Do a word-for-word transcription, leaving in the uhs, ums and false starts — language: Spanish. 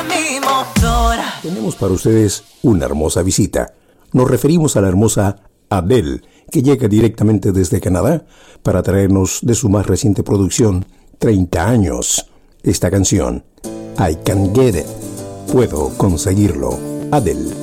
mi motor. Tenemos para ustedes una hermosa visita. Nos referimos a la hermosa Adele, que llega directamente desde Canadá para traernos de su más reciente producción, treinta años, esta canción, I Can Get It. Puedo conseguirlo. Adele.